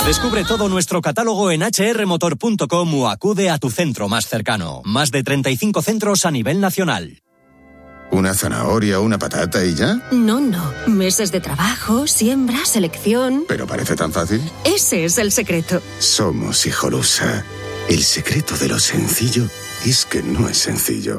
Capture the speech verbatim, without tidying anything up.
Descubre todo nuestro catálogo en hache erre motor punto com o acude a tu centro más cercano. Más de treinta y cinco centros a nivel nacional. ¿Una zanahoria o una patata y ya? No, no. Meses de trabajo, siembra, selección... ¿Pero parece tan fácil? Ese es el secreto. Somos Hijolusa. El secreto de lo sencillo es que no es sencillo.